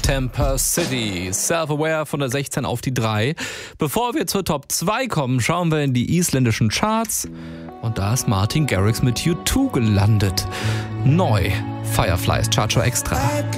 Temper City, Self-Aware von der 16 auf die 3. Bevor wir zur Top 2 kommen, schauen wir in die isländischen Charts. Und da ist Martin Garrix mit U2 gelandet. Neu, Fireflies Chartshow Extra.